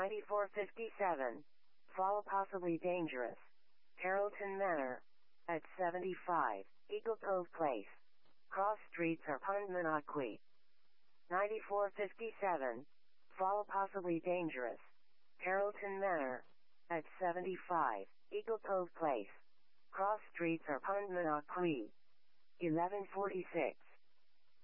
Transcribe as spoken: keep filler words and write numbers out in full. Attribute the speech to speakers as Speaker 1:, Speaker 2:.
Speaker 1: ninety-four fifty-seven. Fall possibly dangerous. Carrollton Manor. At seventy-five. Eagle Cove Place. Cross streets are Pundmanaqui. ninety-four fifty-seven. Fall possibly dangerous. Carrollton Manor. At seventy-five. Eagle Cove Place. Cross streets are Pundmanaqui. eleven forty-six.